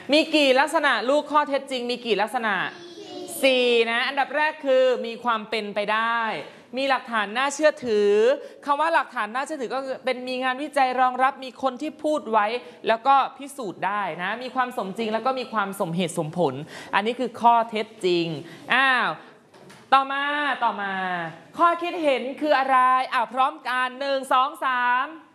มีกี่ลักษณะลูกข้อเท็จจริงมีกี่ลักษณะ4นะอันดับแรกคือมีความเป็นไปได้มีหลักฐานน่าเชื่อถือคำว่าหลักฐานน่าเชื่อถือก็คือเป็นมีงานวิจัยรองรับมีคนที่พูดไว้แล้วก็พิสูจน์ได้นะมีความสมจริงแล้วก็มีความสมเหตุสมผลอันนี้คือข้อเท็จจริงต่อมาข้อคิดเห็นคืออะไรพร้อมกัน1 2 3